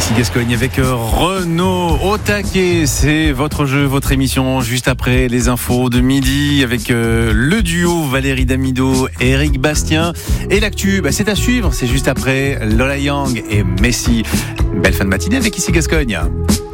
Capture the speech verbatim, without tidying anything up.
Ici Gascogne avec Renaud au taquet. C'est votre jeu, votre émission juste après les infos de midi avec euh, le duo Valérie Damido et Eric Bastien. Et l'actu, bah, c'est à suivre. C'est juste après Lola Young et Messi. Belle fin de matinée avec Ici Gascogne.